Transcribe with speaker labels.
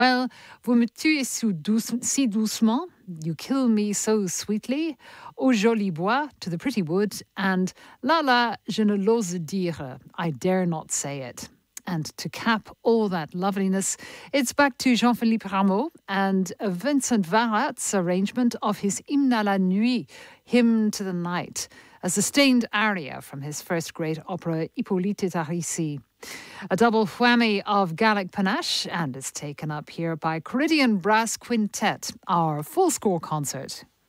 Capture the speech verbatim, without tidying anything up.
Speaker 1: Well, vous me tuez si, douce, si doucement, you kill me so sweetly, au joli bois, to the pretty wood, and la la, je ne l'ose dire, I dare not say it. And to cap all that loveliness, it's back to Jean-Philippe Rameau and Vincent Varrat's arrangement of his Hymne à la nuit, Hymn to the Night, a sustained aria from his first great opera, Hippolyte et Aricie. A double whammy of Gallic panache, and it's taken up here by Caridian Brass Quintet, our full score concert.